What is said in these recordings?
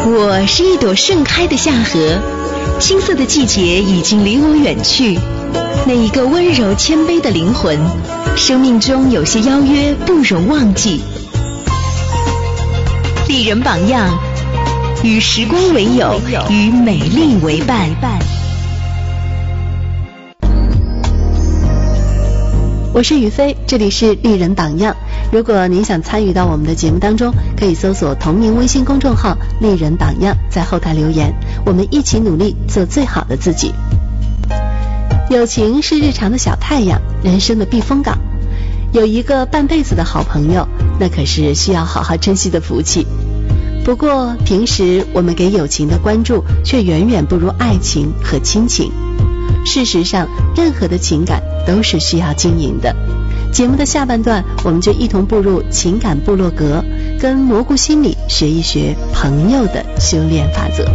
我是一朵盛开的夏荷，青涩的季节已经离我远去。那一个温柔谦卑的灵魂，生命中有些邀约不容忘记。丽人榜样，与时光为友，与美丽为伴。 我是雨飞，这里是丽人榜样。如果您想参与到我们的节目当中，可以搜索同名微信公众号丽人榜样，在后台留言，我们一起努力做最好的自己。友情是日常的小太阳，人生的避风港。有一个半辈子的好朋友，那可是需要好好珍惜的福气。不过平时我们给友情的关注却远远不如爱情和亲情。事实上，任何的情感都是需要经营的。节目的下半段，我们就一同步入情感部落格，跟蘑菇心理学一学朋友的修炼法则。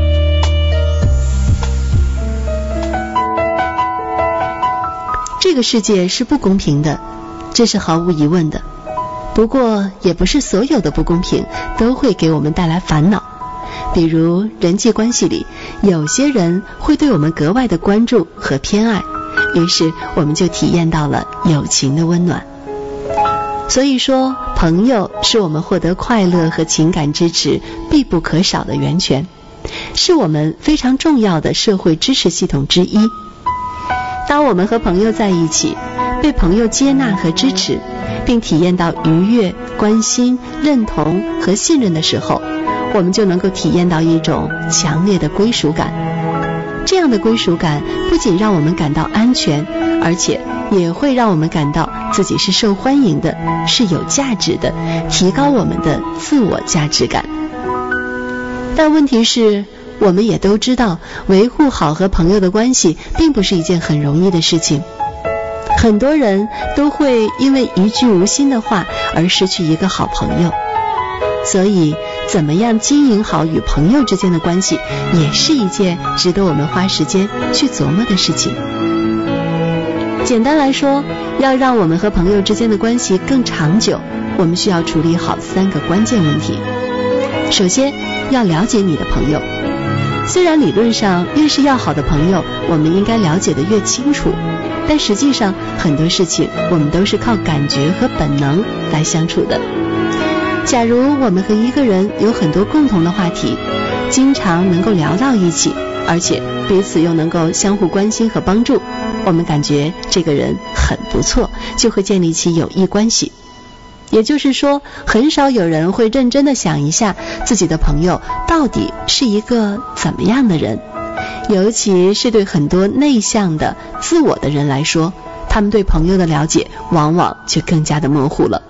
这个世界是不公平的，这是毫无疑问的。不过也不是所有的不公平都会给我们带来烦恼。比如人际关系里，有些人会对我们格外的关注和偏爱，于是我们就体验到了友情的温暖。所以说，朋友是我们获得快乐和情感支持必不可少的源泉，是我们非常重要的社会支持系统之一。当我们和朋友在一起，被朋友接纳和支持，并体验到愉悦、关心、认同和信任的时候，我们就能够体验到一种强烈的归属感。这样的归属感不仅让我们感到安全，而且也会让我们感到自己是受欢迎的，是有价值的，提高我们的自我价值感。但问题是，我们也都知道，维护好和朋友的关系并不是一件很容易的事情。很多人都会因为一句无心的话而失去一个好朋友。所以怎么样经营好与朋友之间的关系，也是一件值得我们花时间去琢磨的事情。简单来说，要让我们和朋友之间的关系更长久，我们需要处理好3个关键问题。首先，要了解你的朋友。虽然理论上越是要好的朋友，我们应该了解的越清楚，但实际上很多事情我们都是靠感觉和本能来相处的。假如我们和一个人有很多共同的话题，经常能够聊到一起，而且彼此又能够相互关心和帮助，我们感觉这个人很不错，就会建立起友谊关系。也就是说，很少有人会认真的想一下自己的朋友到底是一个怎么样的人，尤其是对很多内向的自我的人来说，他们对朋友的了解往往就更加的模糊了。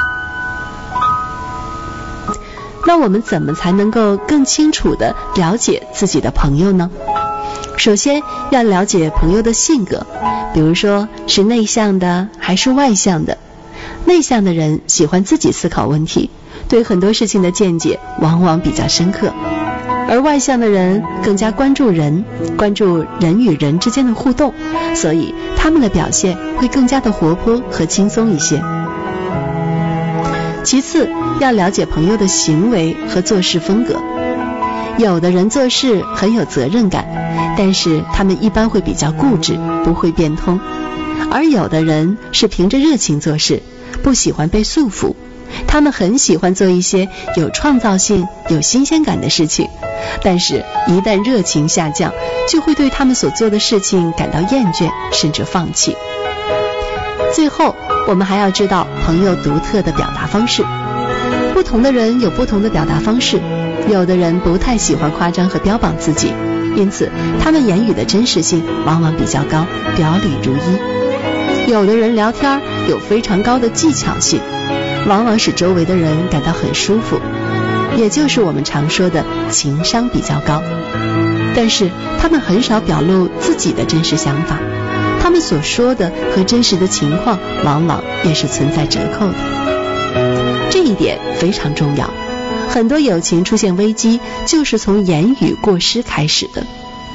那我们怎么才能够更清楚地了解自己的朋友呢？首先要了解朋友的性格，比如说是内向的还是外向的。内向的人喜欢自己思考问题，对很多事情的见解往往比较深刻，而外向的人更加关注人与人之间的互动，所以他们的表现会更加的活泼和轻松一些。其次，要了解朋友的行为和做事风格。有的人做事很有责任感，但是他们一般会比较固执，不会变通。而有的人是凭着热情做事，不喜欢被束缚，他们很喜欢做一些有创造性、有新鲜感的事情，但是一旦热情下降，就会对他们所做的事情感到厌倦，甚至放弃。最后，我们还要知道朋友独特的表达方式。不同的人有不同的表达方式，有的人不太喜欢夸张和标榜自己，因此他们言语的真实性往往比较高，表里如一。有的人聊天有非常高的技巧性，往往使周围的人感到很舒服，也就是我们常说的情商比较高。但是他们很少表露自己的真实想法，他们所说的和真实的情况往往也是存在折扣的。这一点非常重要，很多友情出现危机就是从言语过失开始的。